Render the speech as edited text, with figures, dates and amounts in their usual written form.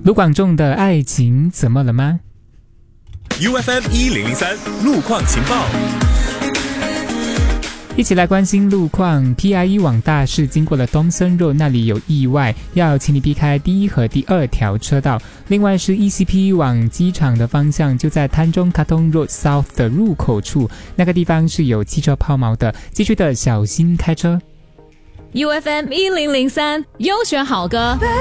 卢广仲的爱情怎么了吗？ UFM 1003路况情报， 一起来关心路况。 PIE 往大市经过了 Thomson Road 那里有意外，要请你避开第一和第二条车道。另外是 ECP 往机场的方向，就在 Tanjong Katong Road South 的入口处，那个地方是有汽车抛锚的，继续的小心开车。 UFM 1003优选好歌。